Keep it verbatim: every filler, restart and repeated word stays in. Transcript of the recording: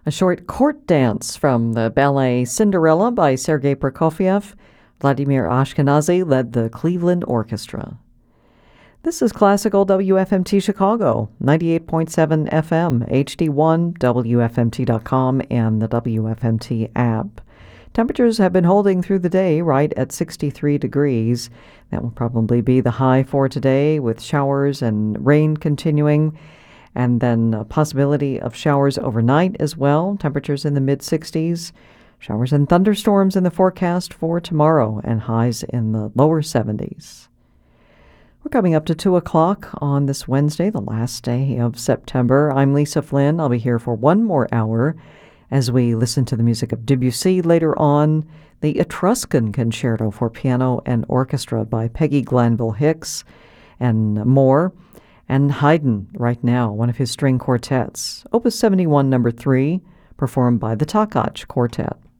A short court dance from the ballet Cinderella by Sergei Prokofiev. Vladimir Ashkenazy led the Cleveland Orchestra. This is Classical W F M T Chicago, ninety-eight point seven F M, H D one, W F M T dot com, and the W F M T app. Temperatures have been holding through the day right at sixty-three degrees. That will probably be the high for today, with showers and rain continuing, and then a possibility of showers overnight as well. Temperatures in the mid-sixties. Showers and thunderstorms in the forecast for tomorrow, and highs in the lower seventies. We're coming up to two o'clock on this Wednesday, the last day of September. I'm Lisa Flynn. I'll be here for one more hour as we listen to the music of Debussy. Later on, the Etruscan Concerto for Piano and Orchestra by Peggy Glanville Hicks, and more. And Haydn right now, one of his string quartets, Opus seventy-one, number three, performed by the Takach Quartet.